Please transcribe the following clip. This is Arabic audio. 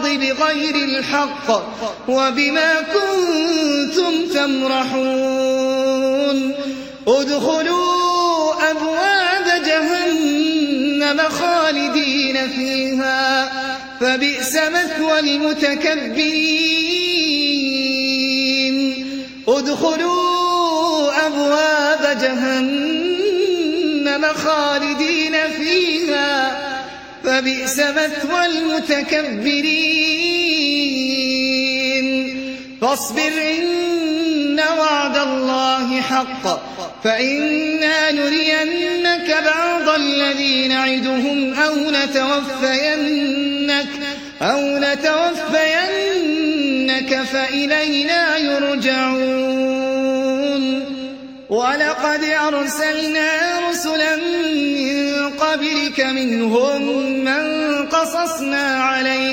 الأرض بغير الحق وبما كنتم تمرحون ادخلوا أبواب جهنم خالدين فيها فبئس مثوى المتكبرين ادخلوا أبواب جهنم خالدين فيها فبئس مثوى المتكبرين فاصبر إن وعد الله حق فإنا نرينك بعض الذي نعدهم أو نتوفينك فإلينا يرجعون ولقد أرسلنا رسلا من قبلك منهم من قصصنا عليك